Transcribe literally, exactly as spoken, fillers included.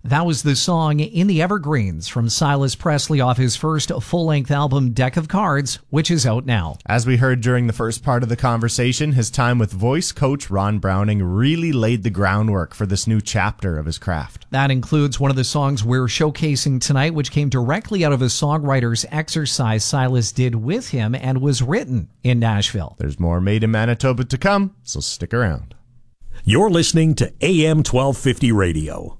That was the song In the Evergreens from Silas Presley off his first full-length album, Deck of Cards, which is out now. As we heard during the first part of the conversation, his time with voice coach Ron Browning really laid the groundwork for this new chapter of his craft. That includes one of the songs we're showcasing tonight, which came directly out of a songwriter's exercise Silas did with him and was written in Nashville. There's more Made in Manitoba to come, so stick around. You're listening to A M twelve fifty Radio.